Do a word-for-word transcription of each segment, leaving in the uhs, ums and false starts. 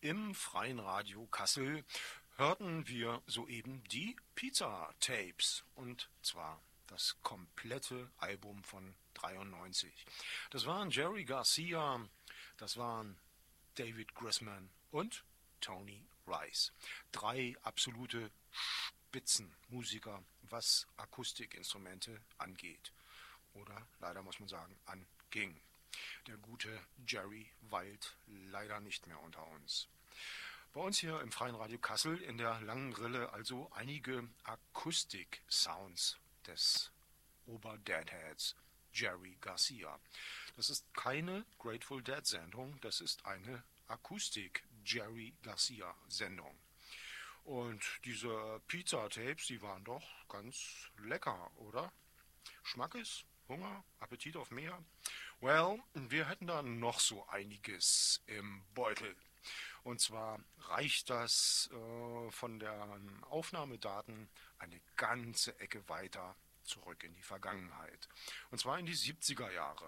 Im Freien Radio Kassel hörten wir soeben die Pizza Tapes, und zwar das komplette Album von dreiundneunzig. Das waren Jerry Garcia, das waren David Grisman und Tony Rice. Drei absolute Spitzenmusiker, was Akustikinstrumente angeht. Oder leider muss man sagen, anging. Der gute Jerry weilt leider nicht mehr unter uns. Bei uns hier im Freien Radio Kassel in der Langen Rille also einige Akustik-Sounds des Ober-Deadheads Jerry Garcia. Das ist keine Grateful Dead Sendung, das ist eine Akustik-Jerry Garcia Sendung. Und diese Pizza-Tapes, die waren doch ganz lecker, oder? Schmackes? Hunger? Appetit auf mehr? Well, wir hätten da noch so einiges im Beutel. Und zwar reicht das äh, von den Aufnahmedaten eine ganze Ecke weiter zurück in die Vergangenheit. Und zwar in die siebziger Jahre.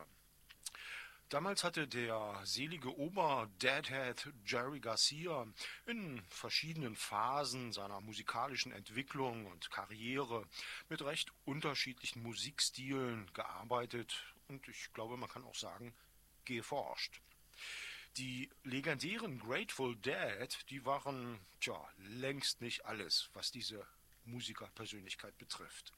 Damals hatte der selige Ober-Deadhead Jerry Garcia in verschiedenen Phasen seiner musikalischen Entwicklung und Karriere mit recht unterschiedlichen Musikstilen gearbeitet und ich glaube, man kann auch sagen, geforscht. Die legendären Grateful Dead, die waren tja, längst nicht alles, was diese Musikerpersönlichkeit betrifft.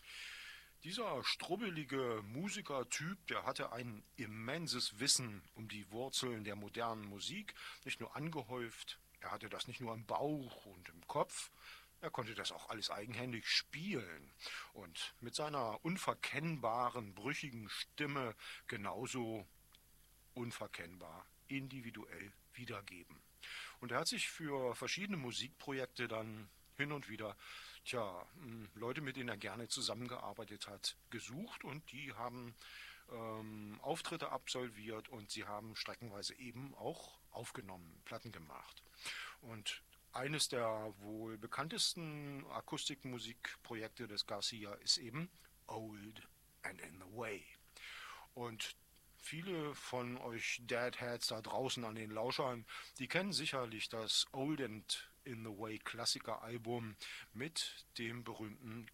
Dieser strubbelige Musikertyp, der hatte ein immenses Wissen um die Wurzeln der modernen Musik, nicht nur angehäuft, er hatte das nicht nur im Bauch und im Kopf, er konnte das auch alles eigenhändig spielen und mit seiner unverkennbaren, brüchigen Stimme genauso unverkennbar, individuell wiedergeben. Und er hat sich für verschiedene Musikprojekte dann hin und wieder, tja, Leute, mit denen er gerne zusammengearbeitet hat, gesucht und die haben ähm, Auftritte absolviert und sie haben streckenweise eben auch aufgenommen, Platten gemacht. Und eines der wohl bekanntesten Akustikmusikprojekte des Garcia ist eben Old and in the Way. Und viele von euch Deadheads da draußen an den Lauschern, die kennen sicherlich das Old and in the Way Klassiker-Album mit dem berühmten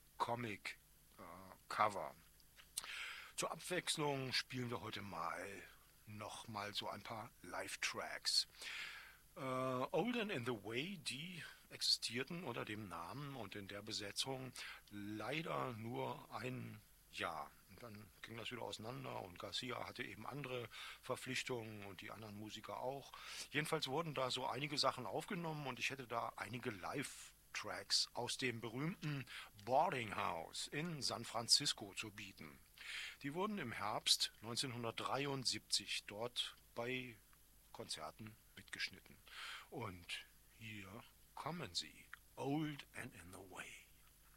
Comic-Cover. Äh, Zur Abwechslung spielen wir heute mal noch mal so ein paar Live-Tracks. Äh, Old and in the Way, die existierten unter dem Namen und in der Besetzung leider nur ein Jahr. Und dann ging das wieder auseinander und Garcia hatte eben andere Verpflichtungen und die anderen Musiker auch. Jedenfalls wurden da so einige Sachen aufgenommen und ich hätte da einige Live-Tracks aus dem berühmten Boarding House in San Francisco zu bieten. Die wurden im Herbst neunzehnhundertdreiundsiebzig dort bei Konzerten mitgeschnitten. Und hier kommen sie, Old and in the Way.